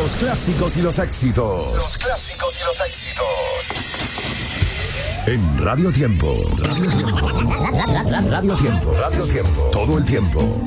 Los clásicos y los éxitos. Los clásicos y los éxitos. En Radio Tiempo. Radio Tiempo. Radio Tiempo. Radio Tiempo. Todo el tiempo.